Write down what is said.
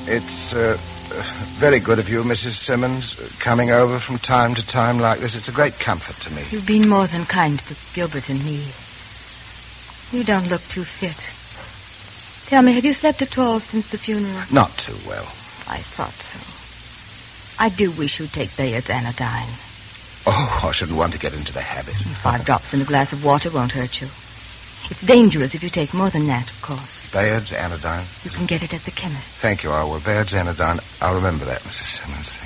It's very good of you, Mrs. Simmons, coming over from time to time like this. It's a great comfort to me. You've been more than kind to Gilbert and me. You don't look too fit. Tell me, have you slept at all since the funeral? Not too well. I thought so. I do wish you'd take Bayard's anodyne. Oh, I shouldn't want to get into the habit. 5 drops in a glass of water won't hurt you. It's dangerous if you take more than that, of course. Bayard's anodyne? You can get it at the chemist. Thank you, Bayard's anodyne. I'll remember that, Mrs. Simmons.